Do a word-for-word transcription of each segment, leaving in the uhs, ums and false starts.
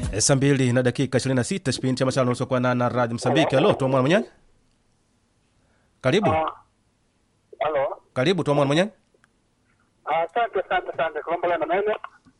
Saa mbili na dakika ishirini na sita kipindi cha Mashalo nusu kwa na Radio Msambiki. Halo, tu mwana mwenyewe. Karibu. Halo. Karibu tu mwana mwenyewe. Asante asante asante kwa na mimi.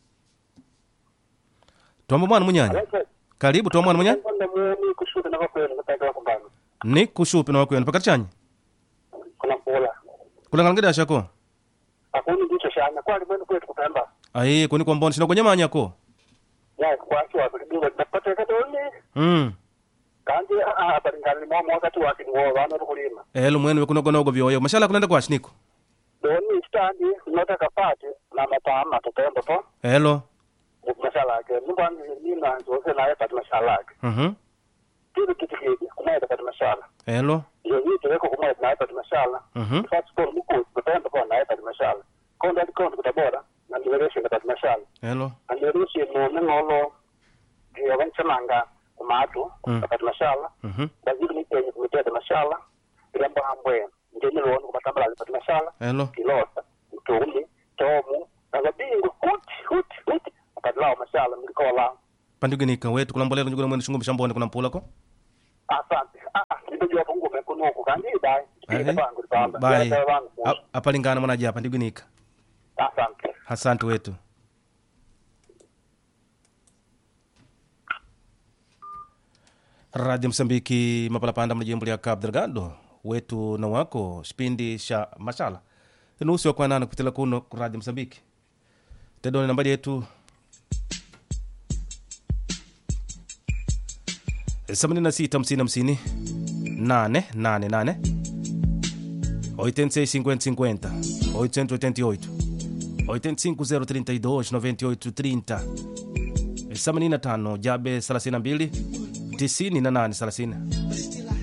Tu mwana mwenyewe. Karibu tu mwana mwenyewe. Ni kushuka na kwa nataka kumbana. Ni kushupa na wako mpaka chanyi. Kuna pola. Kula ngangida shako. Akuni ndicho shana kwa limwenu kwetu kupemba. Ai, kuni kwa mboni sina kwenye manya ko. Ya kwa kwa ndio napata katoni. Mm. Kandi ah baringani mwa wakati wake ni wao wana kulima. Elo mwenu kuno gonogo vyoyo. Mashala kunenda kwa shniko. Doni standi nataka pate na matama tutenda po. Elo. Mashala yake mbwangi ni na zote na yapata mashala yake. Mhm. Kitu kitu kitu kuna yapata mashala. Elo. Yo hii tuweko kumwe na yapata mashala. Mhm. Fast call mko tutenda po na yapata mashala. Konda konda kutabora na ndiwereshe yapata mashala. Elo. Ndiwereshe no ngolo ya wanchamanga kumatu yapata mashala. Mhm. Lazima ni kwenye kumeteta mashala. Ilamba ambwe ndio ni kupatamba yapata mashala. Elo. Kilosa mtumi tomu na zabingu huti huti huti akadlao mashala mlikola. Panduginika wetu kulambolela njugula mwenu shungu mshambone kuna mpula ko. Asante. Ah, ndio pungu mekunuko kandi dai. Kile bangu bamba. Bye. Apalingana mwana japa panduginika. Asante. Asante wetu. Radio Msambiki mapalapanda mjimbo ya Cabo Delgado wetu na wako spindi sha mashala. Nusu wa kwa nana kupitila kuno Radio Msambiki. Tedoni nambari yetu Samini na sita msini msini Nane, nane, nane oitenta e cinquenta cinquenta oitenta oitenta e oito oitenta e cinco zero trinta e dois noventa e oito trinta Samini na tano Jabe salasina mbili Tisini na nane salasina